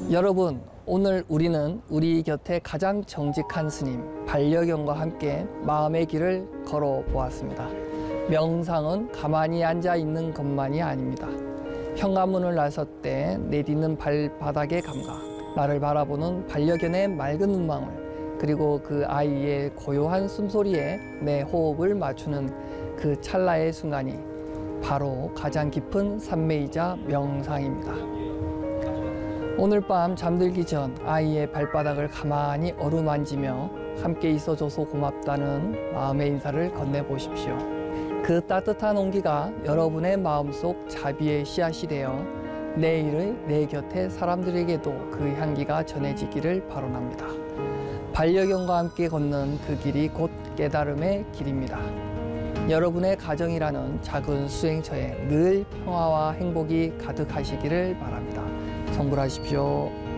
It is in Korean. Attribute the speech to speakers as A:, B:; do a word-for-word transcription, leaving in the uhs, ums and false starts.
A: 여러분, 오늘 우리는 우리 곁에 가장 정직한 스님 반려견과 함께 마음의 길을 걸어보았습니다. 명상은 가만히 앉아 있는 것만이 아닙니다. 현관문을 나설 때 내딛는 발바닥의 감각, 나를 바라보는 반려견의 맑은 눈망울, 그리고 그 아이의 고요한 숨소리에 내 호흡을 맞추는 그 찰나의 순간이 바로 가장 깊은 산매이자 명상입니다. 오늘 밤 잠들기 전 아이의 발바닥을 가만히 어루만지며 함께 있어줘서 고맙다는 마음의 인사를 건네보십시오. 그 따뜻한 온기가 여러분의 마음속 자비의 씨앗이 되어 내일의 내 곁에 사람들에게도 그 향기가 전해지기를 바라옵니다. 반려견과 함께 걷는 그 길이 곧 깨달음의 길입니다. 여러분의 가정이라는 작은 수행처에 늘 평화와 행복이 가득하시기를 바랍니다. 성불하십시오.